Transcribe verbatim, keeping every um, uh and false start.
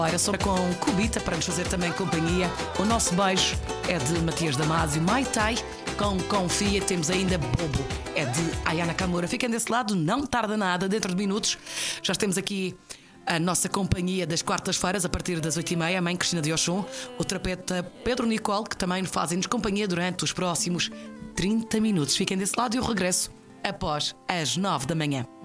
Olha, só com Cubita para nos fazer também companhia. O nosso beijo é de Matias Damasio. Mai Tai com Confia. Temos ainda Bobo, é de Ayana Kamura. Fiquem desse lado, não tarda nada. Dentro de minutos já temos aqui a nossa companhia das quartas-feiras, a partir das oito e meia. A mãe Cristina de Oxum, o terapeuta Pedro Nicole, que também fazem-nos companhia durante os próximos trinta minutos. Fiquem desse lado e eu regresso após as nove da manhã.